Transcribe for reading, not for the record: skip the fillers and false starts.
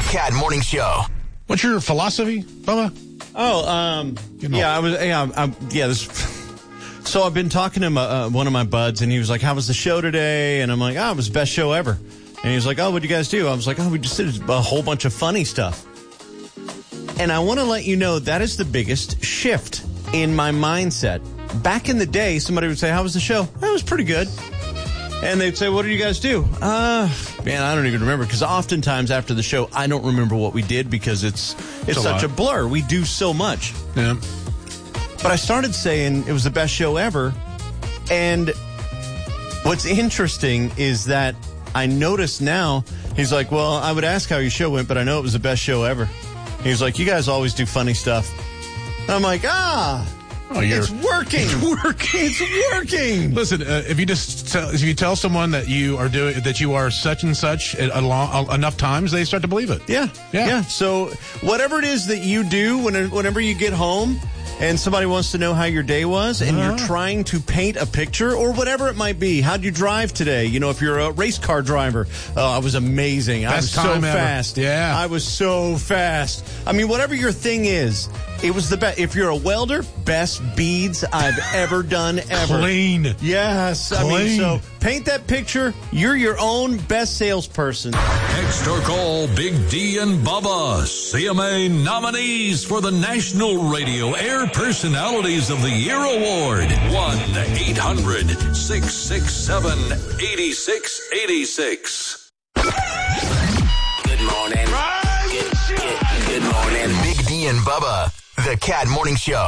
Cat Morning Show. What's your philosophy, Bubba? So I've been talking to one of my buds, and he was like, how was the show today? And I'm like, it was the best show ever. And he was like, what'd you guys do? I was like, we just did a whole bunch of funny stuff. And I want to let you know that is the biggest shift in my mindset. Back in the day, somebody would say, how was the show? It was pretty good. And they'd say, what did you guys do? Man, I don't even remember, because oftentimes after the show, I don't remember what we did because it's such a blur. We do so much. Yeah. But I started saying it was the best show ever. And what's interesting is that I notice now, he's like, well, I would ask how your show went, but I know it was the best show ever. He's like, you guys always do funny stuff. And I'm like, it's working. It's working. Listen, if you tell someone that you are such and such enough times, they start to believe it. Yeah. So whatever it is that you do whenever you get home and somebody wants to know how your day was, and you're trying to paint a picture or whatever it might be. How'd you drive today? You know, if you're a race car driver, I was amazing. I was so fast. Yeah. I was so fast. I mean, whatever your thing is, it was the best. If you're a welder, best beads I've ever done ever. Clean. Yes. Clean. I mean, so paint that picture. You're your own best salesperson. Text or call Big D and Bubba, CMA nominees for the National Radio Air Personalities of the Year Award. 1-800-667-8686. Good morning. Good morning. Big D and Bubba, the Cat Morning Show.